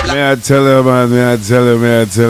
May I tell you, man, may I tell you.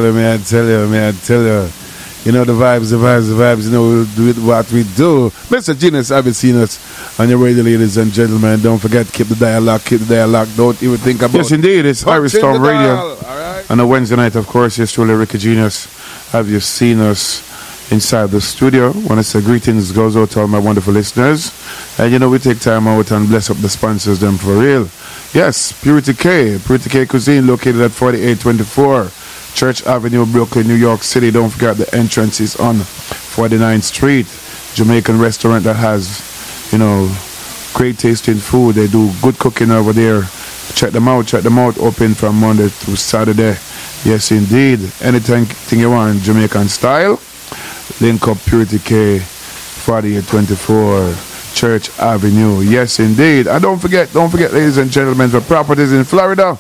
You know the vibes, you know we'll do it what we do. Mr. Genius, have you seen us on your radio, ladies and gentlemen? Don't forget, keep the dialogue. Don't even think about it. Yes, indeed, it's Irish Storm Radio. All right. On a Wednesday night, of course, yes, truly, Ricky Genius. Have you seen us inside the studio? Want to say greetings goes out to all my wonderful listeners. And you know, we take time out and bless up the sponsors, them for real. Yes, Purity K Cuisine, located at 4824 Church Avenue, Brooklyn, New York City. Don't forget the entrance is on 49th Street. Jamaican restaurant that has, you know, great tasting food. They do good cooking over there. Check them out. Open from Monday to Saturday. Yes, indeed. Anything you want, Jamaican style. Link up Purity K, 4824 Church Avenue. Yes, indeed. And don't forget, ladies and gentlemen, for properties in Florida.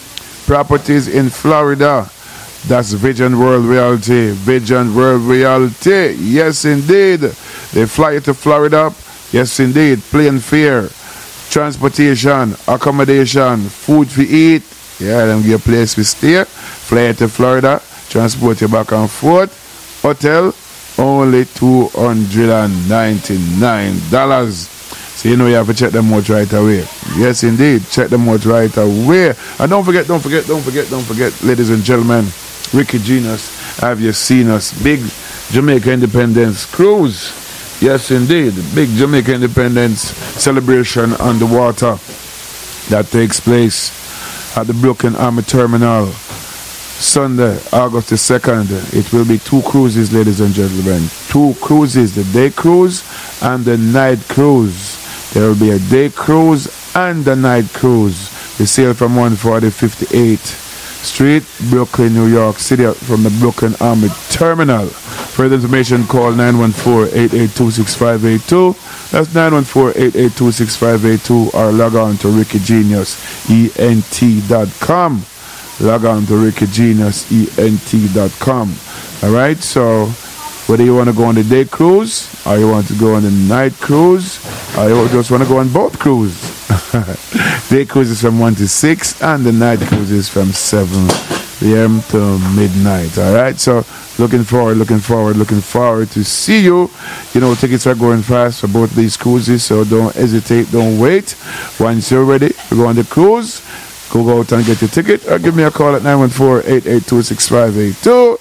That's Vision World Realty. Yes, indeed. They fly you to Florida. Yes, indeed. Plane fare, transportation, accommodation, food to eat. Yeah, them give you a place to stay. Fly you to Florida, transport you back and forth. Hotel, only $299. So you know you have to check them out right away. Yes, indeed. Check them out right away. And don't forget, ladies and gentlemen, Ricky Genius, have you seen us? Big Jamaica Independence Cruise. Yes, indeed. Big Jamaica Independence celebration on the water that takes place at the Brooklyn Army Terminal. Sunday, August the 2nd. It will be 2 cruises, ladies and gentlemen. 2 cruises, the day cruise and the night cruise. There will be a day cruise and a night cruise. We sail from 140 58th Street, Brooklyn, New York City, from the Brooklyn Army Terminal. Further information, call 914-882-6582. That's 914-882-6582, or log on to rickygeniusent.com. Log on to rickygeniusent.com. Alright, so whether you want to go on the day cruise, or you want to go on the night cruise, or you just want to go on both cruises. Day cruise is from 1 to 6, and the night cruise is from 7 p.m. to midnight. Alright, so looking forward to see you. You know, tickets are going fast for both these cruises, so don't hesitate, don't wait. Once you're ready to go on the cruise, go out and get your ticket, or give me a call at 914-882-6582.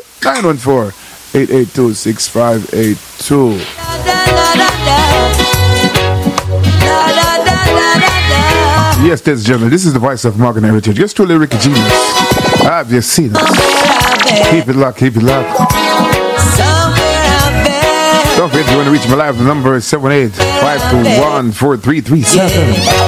914-882-6582. Yes, ladies and gentlemen, this is the voice of Morgan Heritage. Just truly Ricky Genius. Have you seen us? Keep it locked. Don't forget, if you want to reach my live, the number is 785214337.